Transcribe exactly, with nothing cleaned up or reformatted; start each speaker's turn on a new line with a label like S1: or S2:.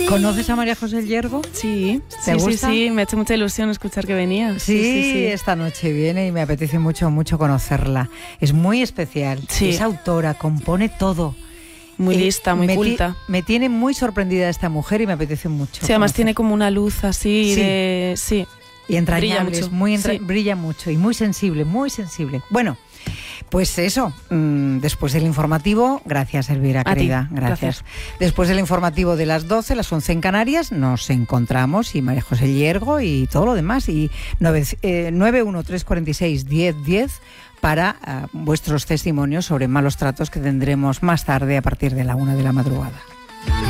S1: ¿Conoces a María José Llergo?
S2: Sí,
S1: ¿Te
S2: sí,
S1: gusta?
S2: sí, sí, me ha hecho mucha ilusión escuchar que venía.
S1: Sí,
S2: Sí, sí, sí.
S1: esta noche viene y me apetece mucho, mucho conocerla. Es muy especial,
S2: Sí.
S1: es autora, compone todo.
S2: Muy
S1: Eh,
S2: lista, muy
S1: me ti-
S2: culta.
S1: Me tiene muy sorprendida esta mujer y me apetece mucho.
S2: Sí, además
S1: conocerla.
S2: tiene como una luz así
S1: Sí.
S2: de... Sí.
S1: Y entrañable,
S2: Brilla
S1: es
S2: mucho,
S1: muy entra-
S2: sí.
S1: brilla mucho y muy sensible, muy sensible. Bueno, pues eso, mmm, después del informativo, gracias Elvira,
S2: A ti,
S1: querida, gracias.
S2: gracias.
S1: Después del informativo de las doce, las once en Canarias, nos encontramos y María José Llergo y todo lo demás, y nueve uno tres cuatro seis diez diez para uh, vuestros testimonios sobre malos tratos que tendremos más tarde a partir de la una de la madrugada.